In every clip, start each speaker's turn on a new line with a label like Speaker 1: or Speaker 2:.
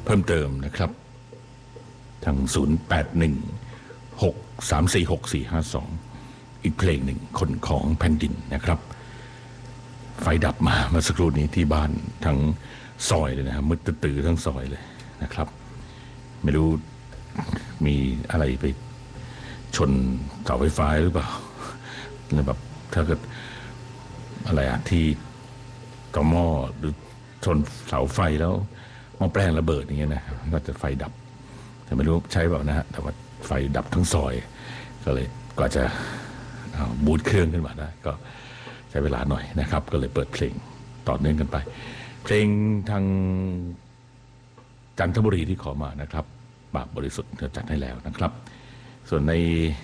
Speaker 1: เพิ่มเติมนะครับทาง0816346452อีกเพลงหนึ่งคนของแผ่นดินนะครับไฟดับมาเมื่อสักครู่นี้ที่บ้านทั้งซอยเลยนะครับมืดตื้อทั้งซอยเลยนะครับไม่รู้มีอะไรไปชนเสาไฟฟ้าหรือเปล่าแบบถ้าเกิดอะไรที่ต่อหม้อหรือชนเสาไฟแล้วหม้อแปลงระเบิดอย่างเงี้ยนะก็จะไฟดับแต่ไม่รู้ใช้เปล่านะฮะแต่ว่าไฟดับทั้งซอยก็เลยกว่าจะบูตเครื่องขึ้นมาได้ก็ใช้เวลาหน่อยนะครับก็เลยเปิดเพลงต่อเนื่องกันไปเพลงทางจันทบุรีที่ขอมานะครับบาปบริสุทธิ์จะจัดให้แล้วนะครับส่วนใน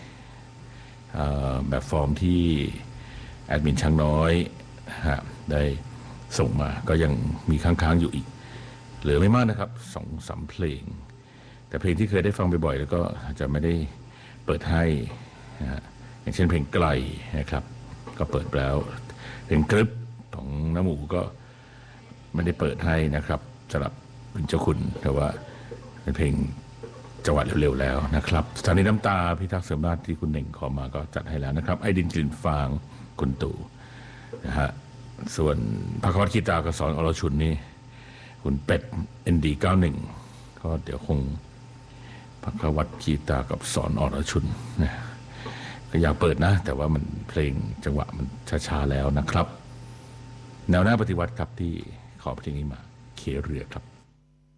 Speaker 1: แบบฟอร์มที่แอดมินช้างน้อยได้ส่งมาก็ยังมีค้างๆอยู่อีกเหลือไม่มากนะครับ2-3 เพลงแต่เพลงที่เคยได้ฟังบ่อยๆแล้วก็อาจจะไม่ได้เปิดให้อย่างเช่นเพลงไกลนะครับก็เปิดแล้วเพลงกรึบของน้ำหมูก็ไม่ได้เปิดให้นะครับสำหรับคุณเจ้าคุณแต่ว่าเป็นเพลงจังหวะเร็วๆแล้วนะครับสถานีน้ำตาพิทักษ์เสริมราชที่คุณเน่งขอมาก็จัดให้แล้วนะครับไอ้ดินกลิ่นฟางคุณตู่นะฮะส่วนพระควัตคีตากับสอนอรชุนนี่คุณเป็ด ND91 ก็เดี๋ยวคงพระควัตคีตากับสอนอรชุนนะก็อยากเปิดนะแต่ว่ามันเพลงจังหวะมันช้าๆแล้วนะครับแนวหน้าปฏิวัติครับที่ขอเพลงนี้มาเคเรือครับ